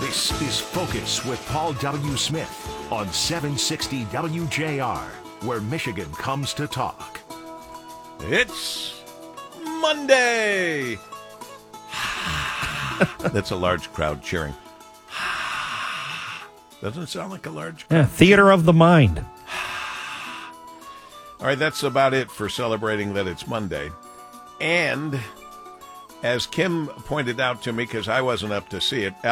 This is Focus with Paul W. Smith on 760 WJR, where Michigan comes to talk. It's Monday. That's a large crowd cheering. Doesn't sound like a large crowd. Yeah, theater of the mind. All right, that's about it for celebrating that it's Monday. And as Kim pointed out to me, because I wasn't up to see it,